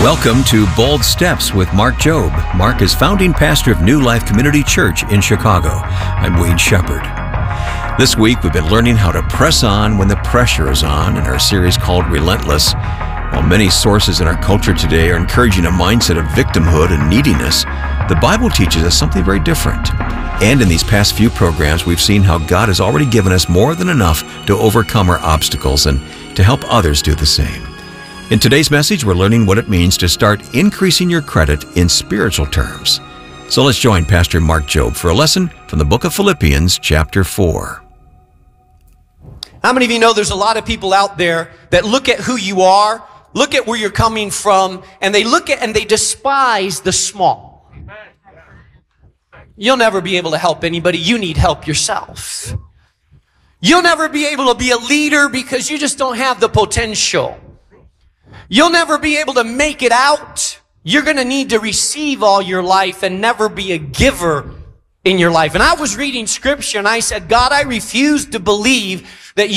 Welcome to Bold Steps with Mark Jobe. Mark is founding pastor of New Life Community Church in Chicago. I'm Wayne Shepherd. This week we've been learning how to press on when the pressure is on in our series called Relentless. While many sources in our culture today are encouraging a mindset of victimhood and neediness, the Bible teaches us something very different. And in these past few programs, we've seen how God has already given us more than enough to overcome our obstacles and to help others do the same. In today's message, we're learning what it means to start increasing your credit in spiritual terms. So let's join Pastor Mark Jobe for a lesson from the book of Philippians, chapter 4. How many of you know there's a lot of people out there that look at who you are, look at where you're coming from, and they look at and they despise the small. You'll never be able to help anybody. You need help yourself. You'll never be able to be a leader because you just don't have the potential. You'll never be able to make it out. You're going to need to receive all your life and never be a giver in your life. And I was reading scripture and I said, God, I refuse to believe